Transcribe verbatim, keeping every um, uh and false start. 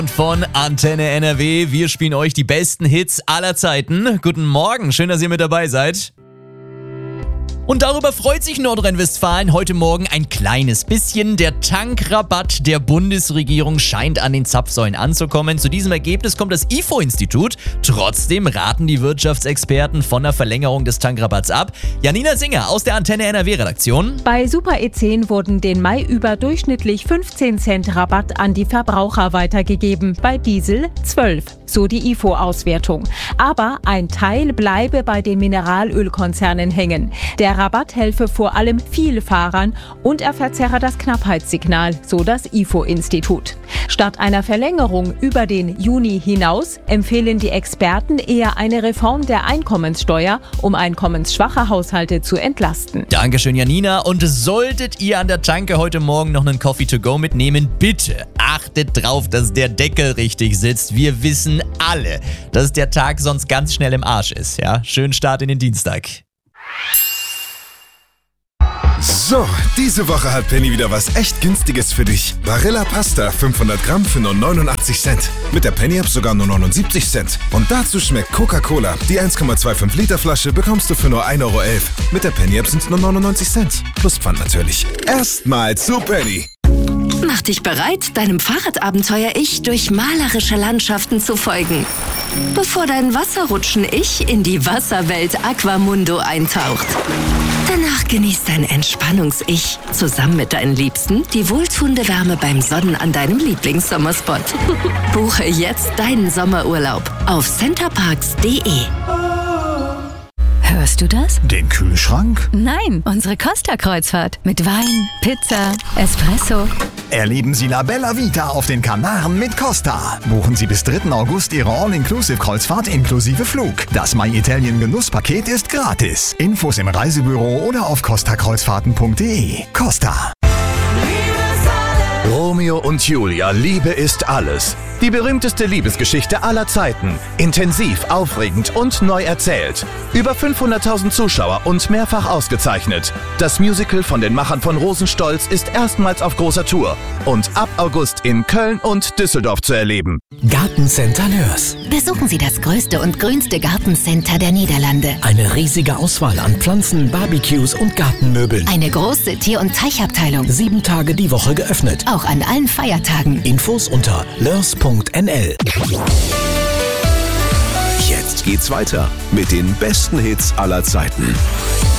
Von Antenne N R W. Wir spielen euch die besten Hits aller Zeiten. Guten Morgen, schön, dass ihr mit dabei seid. Und darüber freut sich Nordrhein-Westfalen heute Morgen ein kleines bisschen. Der Tankrabatt der Bundesregierung scheint an den Zapfsäulen anzukommen. Zu diesem Ergebnis kommt das I F O-Institut. Trotzdem raten die Wirtschaftsexperten von der Verlängerung des Tankrabatts ab. Janina Singer aus der Antenne N R W-Redaktion. Bei Super E zehn wurden den Mai über durchschnittlich fünfzehn Cent Rabatt an die Verbraucher weitergegeben. Bei Diesel zwölf, so die I F O-Auswertung. Aber ein Teil bleibe bei den Mineralölkonzernen hängen. Der Rabatt helfe vor allem Vielfahrern und er verzerre das Knappheitssignal, so das I F O-Institut. Statt einer Verlängerung über den Juni hinaus empfehlen die Experten eher eine Reform der Einkommenssteuer, um einkommensschwache Haushalte zu entlasten. Dankeschön, Janina. Und solltet ihr an der Tanke heute Morgen noch einen Coffee to go mitnehmen, bitte achtet drauf, dass der Deckel richtig sitzt. Wir wissen alle, dass der Tag sonst ganz schnell im Arsch ist. Ja? Schönen Start in den Dienstag. So, diese Woche hat Penny wieder was echt Günstiges für dich. Barilla Pasta fünfhundert Gramm für nur neunundachtzig Cent. Mit der Penny-App sogar nur neunundsiebzig Cent. Und dazu schmeckt Coca-Cola. Die eins Komma fünfundzwanzig Liter Flasche bekommst du für nur ein Euro elf. Mit der Penny-App sind es nur neunundneunzig Cent. Plus Pfand natürlich. Erstmal zu Penny. Mach dich bereit, deinem Fahrradabenteuer-Ich durch malerische Landschaften zu folgen. Bevor dein Wasserrutschen-Ich in die Wasserwelt Aquamundo eintaucht. Danach genießt dein Entspannungs-Ich zusammen mit deinen Liebsten die wohltuende Wärme beim Sonnen an deinem Lieblingssommerspot. Buche jetzt deinen Sommerurlaub auf centerparks punkt de. Hörst du das? Den Kühlschrank? Nein, unsere Costa-Kreuzfahrt mit Wein, Pizza, Espresso. Erleben Sie La Bella Vita auf den Kanaren mit Costa. Buchen Sie bis dritten August Ihre All-Inclusive-Kreuzfahrt inklusive Flug. Das My Italien Genusspaket ist gratis. Infos im Reisebüro oder auf costa kreuzfahrten punkt de. Costa. Romeo und Julia, Liebe ist alles. Die berühmteste Liebesgeschichte aller Zeiten. Intensiv, aufregend und neu erzählt. Über fünfhunderttausend Zuschauer und mehrfach ausgezeichnet. Das Musical von den Machern von Rosenstolz ist erstmals auf großer Tour und ab August in Köln und Düsseldorf zu erleben. Gartencenter Nörs. Besuchen Sie das größte und grünste Gartencenter der Niederlande. Eine riesige Auswahl an Pflanzen, Barbecues und Gartenmöbeln. Eine große Tier- und Teichabteilung. Sieben Tage die Woche geöffnet. Auch an allen Feiertagen. Infos unter lörs punkt n l. Jetzt geht's weiter mit den besten Hits aller Zeiten.